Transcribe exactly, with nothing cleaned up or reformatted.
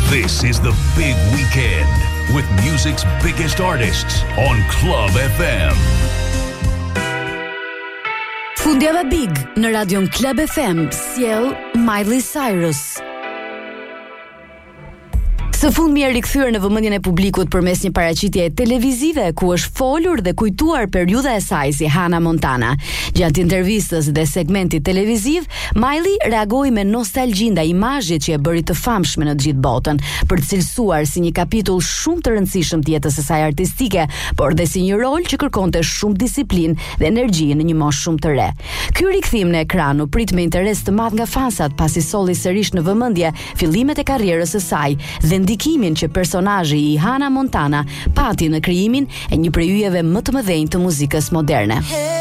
This is the big weekend with music's biggest artists on Club F M. Fundjava Big në radion Club F M sjell Miley Cyrus. Së fundmi e rikthyer në vëmendjen e publikut përmes një paraqitjeje televizive ku është folur dhe kujtuar periudha e saj si Hannah Montana. Gjatë intervistës dhe segmentit televiziv, Miley reagoi me nostalgji ndaj imazhit që e bëri të famshme në të gjithë botën, për të cilësuar si një kapitull shumë të rëndësishëm të jetës së saj artistike, por dhe si një rol që kërkonte shumë disiplinë dhe energji në një moshë shumë të re. Ky rikthim në ekran u prit me interes të madh nga fansat pasi solli sërish në vëmendje fillimet e karrierës së saj dhe ndikimin që personazhi i Hannah Montana pati në krijimin e një prej yjeve më të mëdhenj të muzikës moderne.